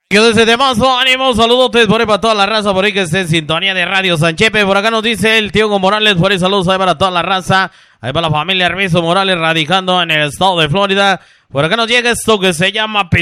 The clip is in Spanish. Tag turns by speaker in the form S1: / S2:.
S1: Que desde Demazo, ánimo, saludos por ahí para toda la raza, por ahí que esté en sintonía de Radio Sanchepe. Por acá nos dice el tío Morales, por ahí saludos ahí para toda la raza. Ahí para la familia Hermiso Morales, radicando en el estado de Florida. Por acá nos llega esto que se llama